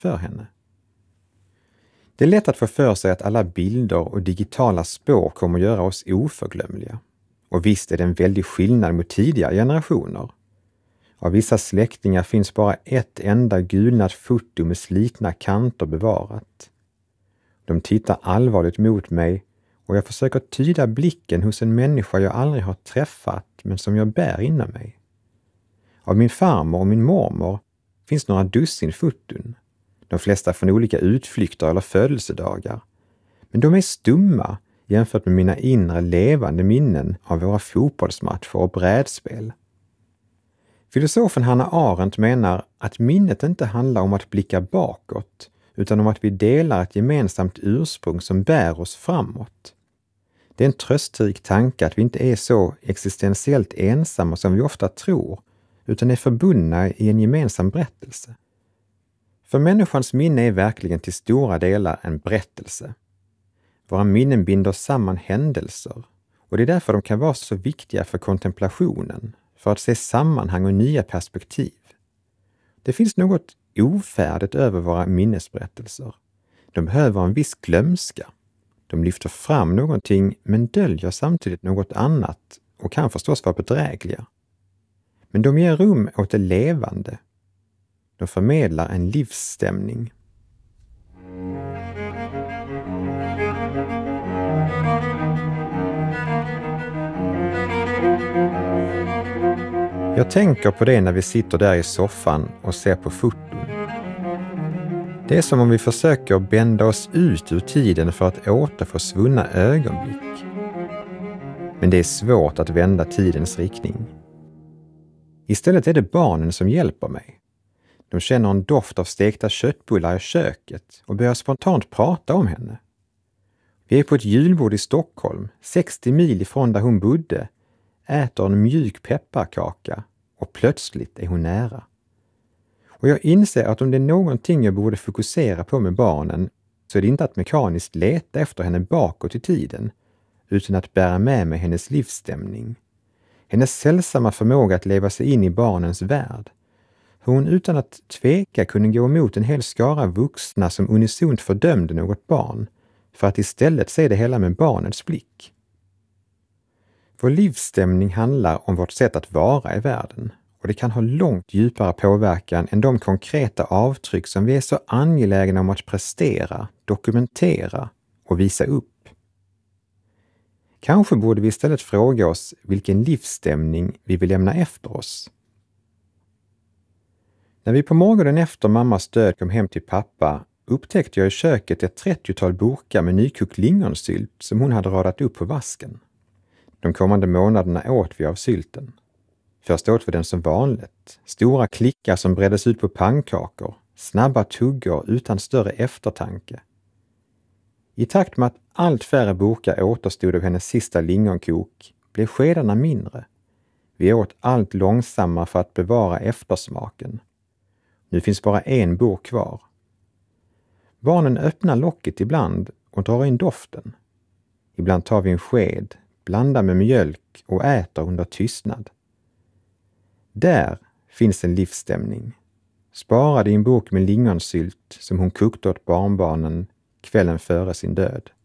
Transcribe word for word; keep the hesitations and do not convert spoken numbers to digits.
för henne. Det är lätt att få för sig att alla bilder och digitala spår kommer att göra oss oförglömliga. Och visst är det en väldig skillnad mot tidigare generationer. Av vissa släktingar finns bara ett enda gulnat foto med slitna kanter bevarat. De tittar allvarligt mot mig och jag försöker tyda blicken hos en människa jag aldrig har träffat men som jag bär inom mig. Av min farmor och min mormor finns några dussin foton. De flesta från olika utflykter eller födelsedagar. Men de är stumma jämfört med mina inre levande minnen av våra fotbollsmatcher och brädspel. Filosofen Hannah Arendt menar att minnet inte handlar om att blicka bakåt utan om att vi delar ett gemensamt ursprung som bär oss framåt. Det är en tröstrik tanke att vi inte är så existentiellt ensamma som vi ofta tror utan är förbundna i en gemensam berättelse. För människans minne är verkligen till stora delar en berättelse. Våra minnen binder samman händelser och det är därför de kan vara så viktiga för kontemplationen, för att se sammanhang och nya perspektiv. Det finns något ofärdigt över våra minnesberättelser. De behöver en viss glömska. De lyfter fram någonting men döljer samtidigt något annat och kan förstås vara bedrägliga. Men de ger rum åt det levande. De förmedlar en livsstämning. Jag tänker på det när vi sitter där i soffan och ser på foton. Det är som om vi försöker bända oss ut ur tiden för att återfå svunna ögonblick. Men det är svårt att vända tidens riktning. Istället är det barnen som hjälper mig. De känner en doft av stekta köttbullar i köket och börjar spontant prata om henne. Vi är på ett julbord i Stockholm, sextio mil ifrån där hon bodde, äter en mjuk pepparkaka och plötsligt är hon nära. Och jag inser att om det är någonting jag borde fokusera på med barnen så är det inte att mekaniskt leta efter henne bakåt i tiden utan att bära med mig hennes livsstämning. Hennes sällsamma förmåga att leva sig in i barnens värld. Hur hon utan att tveka kunde gå emot en hel skara vuxna som unisont fördömde något barn för att istället se det hela med barnets blick. Vår livsstämning handlar om vårt sätt att vara i världen och det kan ha långt djupare påverkan än de konkreta avtryck som vi är så angelägna om att prestera, dokumentera och visa upp. Kanske borde vi istället fråga oss vilken livsstämning vi vill lämna efter oss. När vi på morgonen efter mammas död kom hem till pappa upptäckte jag i köket ett trettiotal burkar med nykokt lingonsylt som hon hade radat upp på vasken. De kommande månaderna åt vi av sylten. Först åt vi den som vanligt. Stora klickar som breddes ut på pannkakor. Snabba tuggor utan större eftertanke. I takt med att allt färre burkar återstod av hennes sista lingonkok blev skedarna mindre. Vi åt allt långsammare för att bevara eftersmaken. Nu finns bara en burk kvar. Barnen öppnar locket ibland och drar in doften. Ibland tar vi en sked, blandar med mjölk och äter under tystnad. Där finns en livsstämning. Sparad i en burk med lingonsylt som hon kokte åt barnbarnen kvällen före sin död.